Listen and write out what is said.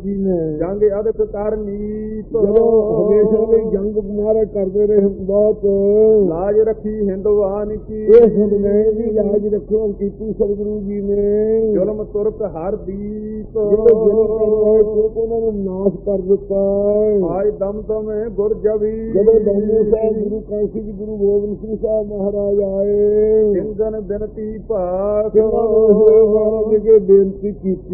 ਜੀ ਨੇ ਜੰਗ ਅਦਕ ਕਰਨੀਤ ਜਦੋਂ ਹਮੇਸ਼ਾ ਲਈ ਜੰਗ ਮਹਾਰਾਜ ਕਰਦੇ ਰਹੇ ਬਹੁਤ ਲਾਜ ਰੱਖੀ ਹਿੰਦਵਾਨ ਕੀ ਇਹ ਸੁਣਨੇ ਦੀ ਲਾਜ ਰੱਖੋ ਕੀਤੀ ਸਤਿਗੁਰੂ ਜੀ ਨੇ ਜ਼ੁਲਮ ਤੁਰਕ ਹਰ ਦੀਪ ਜਿਹੜੇ ਜ਼ੁਲਮ ਕਰ ਰਹੇ ਤੁਰਕ ਉਹਨਾਂ ਨੂੰ ਨਾਸ਼ ਕਰ ਦਿੱਤਾ ਆਜ ਦਮ ਦਮੇ ਗੁਰ ਜਵੀ ਜਦੋਂ ਦਮੇ ਸਾਹਿਬ ਗੁਰੂ ਕਾਸ਼ੀ ਜੀ ਗੁਰੂ ਗੋਬਿੰਦ ਸਿੰਘ ਸਾਹਿਬ ਮਹਾਰਾਜ ਆਏ ਸਿੰਘਨ ਬਿਨਤੀ ਭਾਖ ਮਹਾਰਾਜ ਅੱਗੇ ਬੇਨਤੀ ਕੀਤੀ